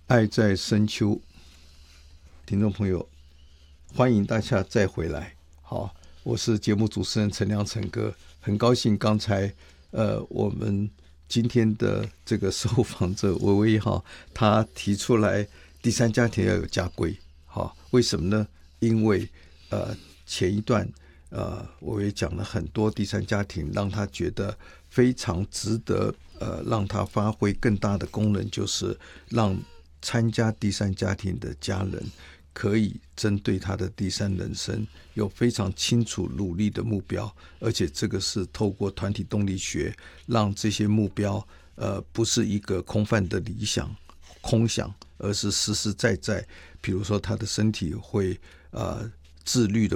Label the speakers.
Speaker 1: 爱在深秋，听众朋友，欢迎大家再回来。好，我是节目主持人陈亮陈哥，很高兴刚才我们今天的这个受访者薇薇哈，他提出来第三家庭要有家规。好，为什么呢？因为前一段我也讲了很多第三家庭，让他觉得非常值得让他发挥更大的功能，就是让参加第三家庭的家人可以针对他的第三人生有非常清楚努力的目标，而且这个是透过团体动力学让这些目标不是一个空泛的理想空想，而是实实在在，比如说他的身体会自律的